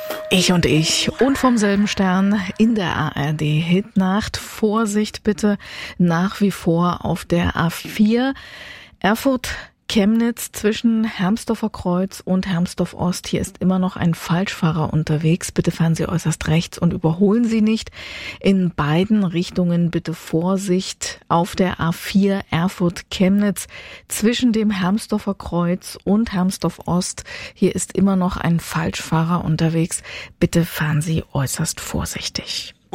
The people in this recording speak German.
Ich und vom selben Stern in der ARD Hitnacht. Vorsicht bitte nach wie vor auf der A4 Erfurt-Chemnitz zwischen Hermsdorfer Kreuz und Hermsdorf Ost. Hier ist immer noch ein Falschfahrer unterwegs. Bitte fahren Sie äußerst rechts und überholen Sie nicht. In beiden Richtungen bitte Vorsicht auf der A4 Erfurt-Chemnitz zwischen dem Hermsdorfer Kreuz und Hermsdorf Ost. Hier ist immer noch ein Falschfahrer unterwegs. Bitte fahren Sie äußerst vorsichtig.